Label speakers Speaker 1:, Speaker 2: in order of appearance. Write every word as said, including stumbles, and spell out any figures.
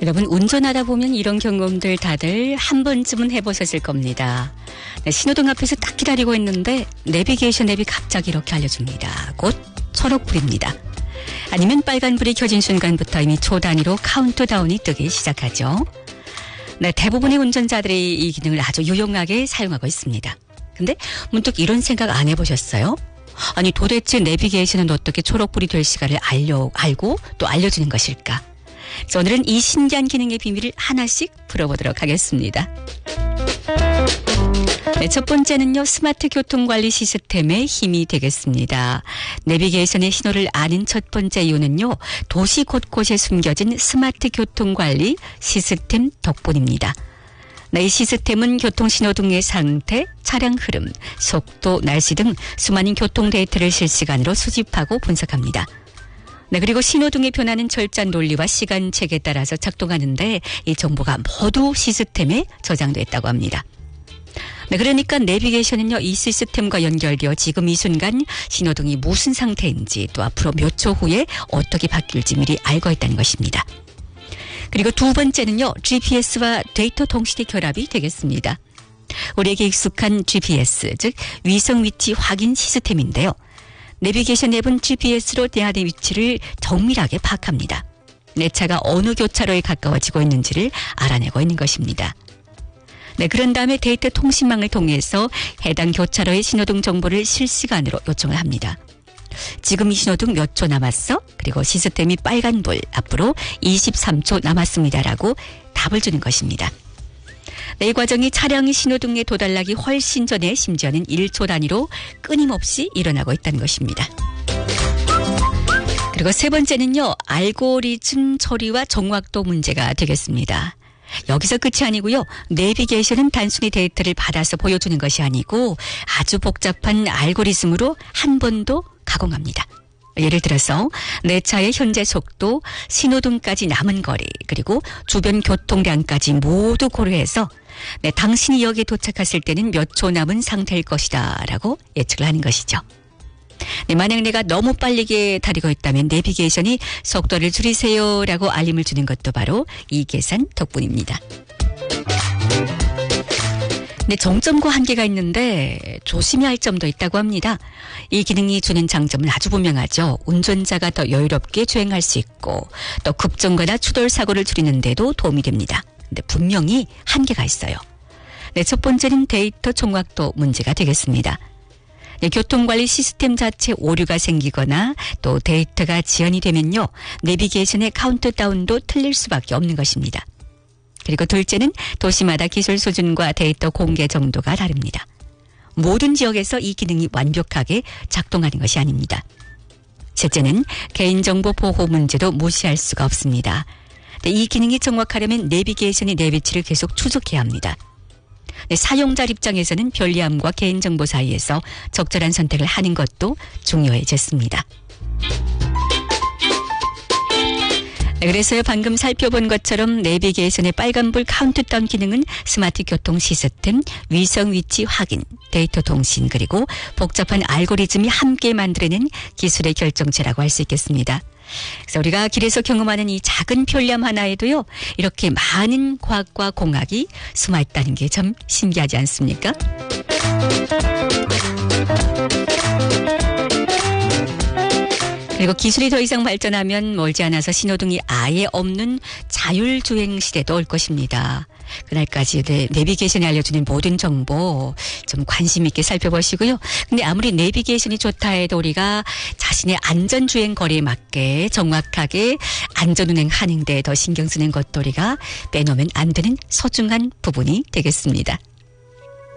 Speaker 1: 여러분 운전하다 보면 이런 경험들 다들 한 번쯤은 해보셨을 겁니다. 네, 신호등 앞에서 딱 기다리고 있는데 내비게이션 앱이 갑자기 이렇게 알려줍니다. 곧 초록불입니다. 아니면 빨간불이 켜진 순간부터 이미 초 단위로 카운트다운이 뜨기 시작하죠. 네, 대부분의 운전자들이 이 기능을 아주 유용하게 사용하고 있습니다. 근데 문득 이런 생각 안 해보셨어요? 아니 도대체 내비게이션은 어떻게 초록불이 될 시간을 알려, 알고 또 알려주는 것일까? 그래서 오늘은 이 신기한 기능의 비밀을 하나씩 풀어보도록 하겠습니다. 네, 첫 번째는요. 스마트 교통관리 시스템의 힘이 되겠습니다. 내비게이션의 신호를 아는 첫 번째 이유는요. 도시 곳곳에 숨겨진 스마트 교통관리 시스템 덕분입니다. 네, 이 시스템은 교통신호등의 상태, 차량 흐름, 속도, 날씨 등 수많은 교통 데이터를 실시간으로 수집하고 분석합니다. 네, 그리고 신호등의 변화는 철저한 논리와 시간책에 따라서 작동하는데 이 정보가 모두 시스템에 저장됐다고 합니다. 네, 그러니까 내비게이션은요, 이 시스템과 연결되어 지금 이 순간 신호등이 무슨 상태인지 또 앞으로 몇 초 후에 어떻게 바뀔지 미리 알고 있다는 것입니다. 그리고 두 번째는요, 지피에스와 데이터 통신의 결합이 되겠습니다. 우리에게 익숙한 지피에스, 즉 위성 위치 확인 시스템인데요. 내비게이션 앱은 지피에스로 내 안의 위치를 정밀하게 파악합니다. 내 차가 어느 교차로에 가까워지고 있는지를 알아내고 있는 것입니다. 네, 그런 다음에 데이터 통신망을 통해서 해당 교차로의 신호등 정보를 실시간으로 요청을 합니다. 지금 이 신호등 몇 초 남았어? 그리고 시스템이 빨간불, 앞으로 이십삼 초 남았습니다라고 답을 주는 것입니다. 네, 이 과정이 차량이 신호등에 도달하기 훨씬 전에 심지어는 일 초 단위로 끊임없이 일어나고 있다는 것입니다. 그리고 세 번째는요. 알고리즘 처리와 정확도 문제가 되겠습니다. 여기서 끝이 아니고요. 내비게이션은 단순히 데이터를 받아서 보여주는 것이 아니고 아주 복잡한 알고리즘으로 한 번 더 가공합니다. 예를 들어서 내 차의 현재 속도, 신호등까지 남은 거리, 그리고 주변 교통량까지 모두 고려해서 네, 당신이 여기에 도착했을 때는 몇 초 남은 상태일 것이다 라고 예측을 하는 것이죠. 네, 만약 내가 너무 빨리 달리고 있다면 내비게이션이 속도를 줄이세요 라고 알림을 주는 것도 바로 이 계산 덕분입니다. 네, 정점과 한계가 있는데 조심해야 할 점도 있다고 합니다. 이 기능이 주는 장점은 아주 분명하죠. 운전자가 더 여유롭게 주행할 수 있고 또 급정거나 추돌 사고를 줄이는 데도 도움이 됩니다. 근데 분명히 한계가 있어요. 네, 첫 번째는 데이터 정확도 문제가 되겠습니다. 네, 교통관리 시스템 자체 오류가 생기거나 또 데이터가 지연이 되면요. 내비게이션의 카운트다운도 틀릴 수밖에 없는 것입니다. 그리고 둘째는 도시마다 기술 수준과 데이터 공개 정도가 다릅니다. 모든 지역에서 이 기능이 완벽하게 작동하는 것이 아닙니다. 셋째는 개인정보 보호 문제도 무시할 수가 없습니다. 이 기능이 정확하려면 내비게이션이 내 위치를 계속 추적해야 합니다. 사용자 입장에서는 편리함과 개인정보 사이에서 적절한 선택을 하는 것도 중요해졌습니다. 네, 그래서요 방금 살펴본 것처럼 내비게이션의 빨간불 카운트다운 기능은 스마트 교통 시스템, 위성 위치 확인, 데이터 통신 그리고 복잡한 알고리즘이 함께 만들어낸 기술의 결정체라고 할 수 있겠습니다. 그래서 우리가 길에서 경험하는 이 작은 편리함 하나에도요 이렇게 많은 과학과 공학이 숨어있다는 게 참 신기하지 않습니까? 그리고 기술이 더 이상 발전하면 멀지 않아서 신호등이 아예 없는 자율주행 시대도 올 것입니다. 그날까지 네, 내비게이션이 알려주는 모든 정보 좀 관심 있게 살펴보시고요. 근데 아무리 내비게이션이 좋다 해도 우리가 자신의 안전주행 거리에 맞게 정확하게 안전운행하는 데 더 신경 쓰는 것도 우리가 빼놓으면 안 되는 소중한 부분이 되겠습니다.